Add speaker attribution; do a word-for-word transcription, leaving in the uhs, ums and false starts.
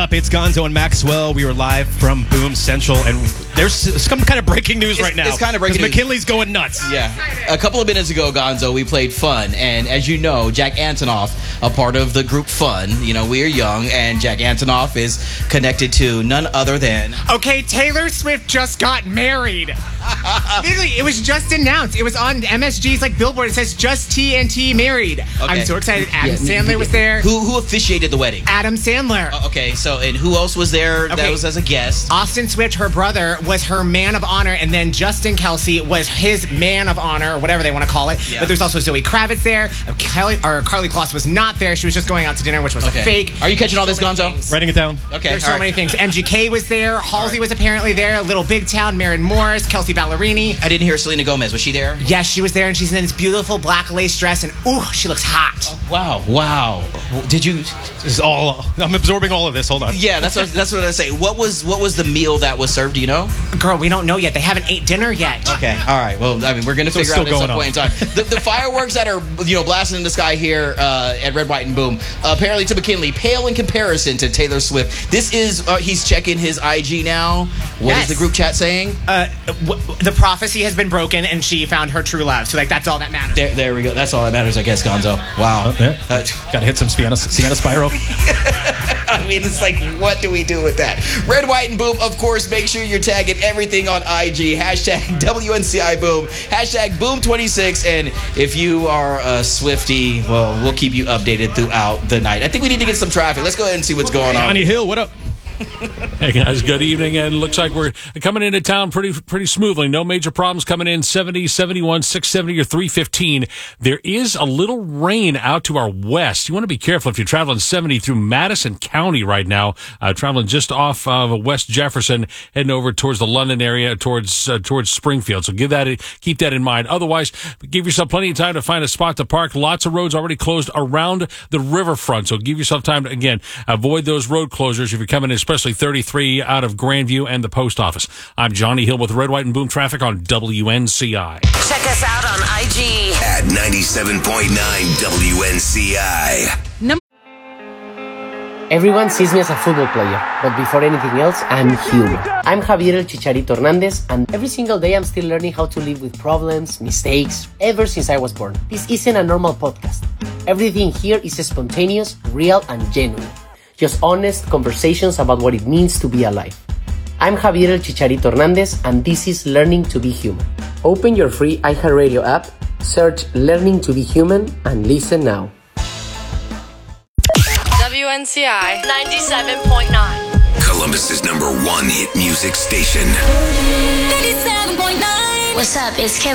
Speaker 1: up? It's Gonzo and Maxwell. We were live from Boom Central, and there's some kind of breaking news
Speaker 2: it's,
Speaker 1: right now.
Speaker 2: It's kind of breaking news.
Speaker 1: McKinley's going nuts.
Speaker 2: Yeah. A couple of minutes ago, Gonzo, we played Fun, and as you know, Jack Antonoff, a part of the group Fun, you know, we are young, and Jack Antonoff is connected to none other than...
Speaker 3: Okay, Taylor Swift just got married. Literally, it was just announced. It was on M S G's like billboard. It says just T N T married. Okay. I'm so excited. Adam yeah, Sandler was there.
Speaker 2: Who who officiated the wedding?
Speaker 3: Adam Sandler.
Speaker 2: Uh, okay, so and who else was there okay. that was as a guest?
Speaker 3: Austin Swift, her brother, was her man of honor, and then Justin Kelsey was his man of honor, or whatever they want to call it. Yeah. But there's also Zoe Kravitz there. Kelly or Carly Kloss was not there. She was just going out to dinner, which was
Speaker 2: okay.
Speaker 3: a fake.
Speaker 2: Are you catching all this,
Speaker 3: so
Speaker 2: Gonzo?
Speaker 1: Writing it down.
Speaker 2: Okay.
Speaker 3: There's so right. many things. M G K was there. Halsey right. was apparently there. Little Big Town, Maren Morris, Kelsey Ballerini.
Speaker 2: I didn't hear Selena Gomez. Was she there?
Speaker 3: Yes, she was there, and she's in this beautiful black lace dress, and ooh, she looks hot.
Speaker 2: Oh, wow, wow. Did you?
Speaker 1: This is all. I'm absorbing all of this. Hold on.
Speaker 2: Yeah, that's what that's what I say. What was what was the meal that was served? Do you know?
Speaker 3: Girl, we don't know yet. They haven't ate dinner yet.
Speaker 2: Okay, all right. Well, I mean, we're gonna
Speaker 1: so
Speaker 2: figure out at some
Speaker 1: on.
Speaker 2: point in time. The, the fireworks that are you know blasting in the sky here uh, at Red, White, and Boom. Uh, apparently, to McKinley, pale in comparison to Taylor Swift. This is uh, he's checking his I G now. What yes. is the group chat saying?
Speaker 3: Uh, w- the prophecy has been broken, and she found her true love. So like that's all that matters.
Speaker 2: There, there we go. That's all that matters, I guess, Gonzo. Wow.
Speaker 1: Oh, yeah. uh, Gotta hit some Sienna, Sienna Spyro.
Speaker 2: I mean, it's like, what do we do with that? Red, White, and Boom, of course, make sure you're tagging everything on I G. Hashtag W N C I Boom. Hashtag Boom twenty-six. And if you are a Swiftie, well, we'll keep you updated throughout the night. I think we need to get some traffic. Let's go ahead and see what's going on.
Speaker 1: Johnny Hill, what up?
Speaker 4: Hey guys, good evening, and looks like we're coming into town pretty pretty smoothly. No major problems coming in. seventy, seventy-one, six seventy, or three fifteen. There is a little rain out to our west. You want to be careful if you're traveling seventy through Madison County right now, uh, traveling just off of West Jefferson, heading over towards the London area, towards uh, towards Springfield. So give that keep that in mind. Otherwise, give yourself plenty of time to find a spot to park. Lots of roads already closed around the riverfront, so give yourself time to, again, avoid those road closures if you're coming in, especially thirty-three out of Grandview and the post office. I'm Johnny Hill with Red, White, and Boom Traffic on W N C I.
Speaker 5: Check us out on I G
Speaker 6: at ninety-seven point nine W N C I. Number
Speaker 7: Everyone sees me as a football player, but before anything else, I'm human. I'm Javier El Chicharito Hernandez, and every single day I'm still learning how to live with problems, mistakes, ever since I was born. This isn't a normal podcast. Everything here is spontaneous, real, and genuine. Just honest conversations about what it means to be alive. I'm Javier El Chicharito Hernandez, and this is Learning to be Human. Open your free iHeartRadio app, search Learning to be Human, and listen now.
Speaker 5: W N C I ninety-seven point nine.
Speaker 6: Columbus's number one hit music station.
Speaker 5: ninety-seven point nine. What's up? It's Kim.